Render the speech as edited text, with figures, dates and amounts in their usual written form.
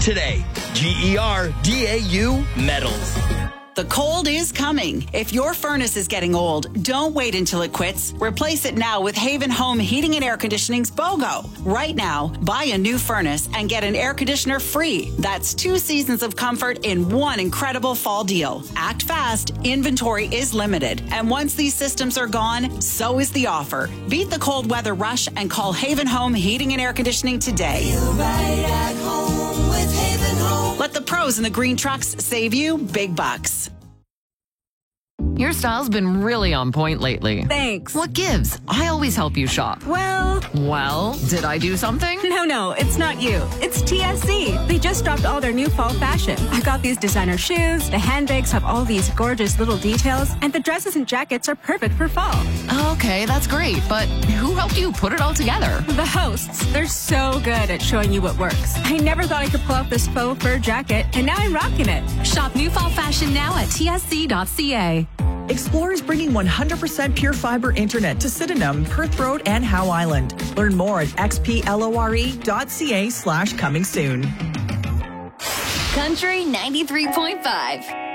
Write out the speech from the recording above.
today. GERDAU Metals. The cold is coming. If your furnace is getting old, don't wait until it quits. Replace it now with Haven Home Heating and Air Conditioning's BOGO. Right now, buy a new furnace and get an air conditioner free. That's 2 seasons of comfort in one incredible fall deal. Act fast. Inventory is limited. And once these systems are gone, so is the offer. Beat the cold weather rush and call Haven Home Heating and Air Conditioning today. Feel right at home with Haven Home. Let the pros in the green trucks save you big bucks. Your style's been really on point lately. Thanks. What gives? I always help you shop. Well, did I do something? No, it's not you. It's TSC. They just dropped all their new fall fashion. I got these designer shoes, the handbags have all these gorgeous little details, and the dresses and jackets are perfect for fall. Okay, that's great, but who helped you put it all together? The hosts, they're so good at showing you what works. I never thought I could pull off this faux fur jacket, and now I'm rocking it. Shop new fall fashion now at tsc.ca. Explore is bringing 100% pure fiber internet to Sydenham, Perth Road, and Howe Island. Learn more at xplore.ca/coming soon. Country 93.5.